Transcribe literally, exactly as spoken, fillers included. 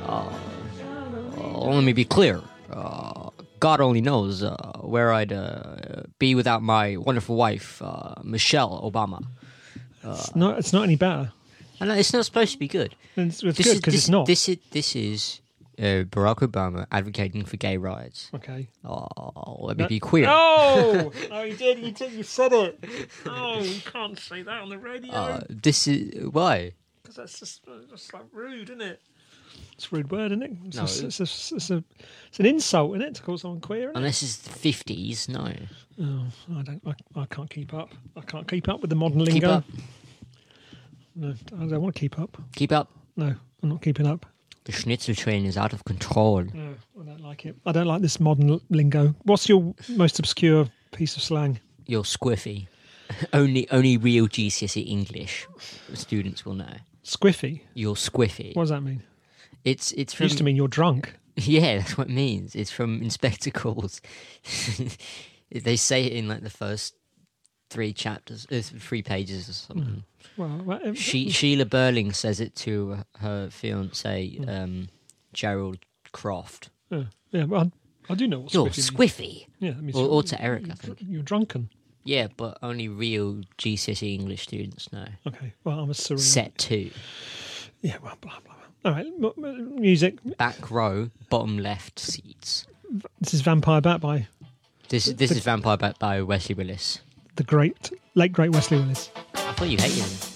Uh, uh, let me be clear. Uh, God only knows uh, where I'd uh, be without my wonderful wife, uh, Michelle Obama. It's not. It's not any better. And it's not supposed to be good. It's, it's This good is- because this- it's not. This is this is uh, Barack Obama advocating for gay rights. Okay. Oh, let me No- be queer. Oh, no, you did. You did. You said it. Oh, you can't say that on the radio. Uh, this is why. Because that's just that's like rude, isn't it? It's a rude word, isn't it? It's, No. a, it's, a, it's, a, it's an insult, isn't it, to call someone queer? Isn't it? Unless it's the fifties, no. Oh, I don't. I, I can't keep up. I can't keep up with the modern Keep lingo. up. No, I don't want to keep up. Keep up. No, I'm not keeping up. The schnitzel train is out of control. No, I don't like it. I don't like this modern l- lingo. What's your most obscure piece of slang? You're squiffy. only only real G C S E English students will know. Squiffy. You're squiffy. What does that mean? It's it's It from used to mean you're drunk. yeah, that's what it means. It's from Inspector Calls. They say it in like the first three chapters, uh, three pages or something. Well, well, um, She, Sheila Burling says it to her fiance um, Gerald Croft. yeah, yeah, well, I, I do know what You're squiffy means. squiffy. Yeah, that means Or, you're- or to Eric, I you're, think. You're drunken. Yeah, but only real G C S E English students know. Okay, well, I'm a surreal. Set two. Yeah, well, blah, blah, blah. All right, m- m- music. Back row, bottom left seats. This is Vampire Bat by This this The- is Vampire Bat by Wesley Willis. the great, late great Wesley Willis. I thought you hated him.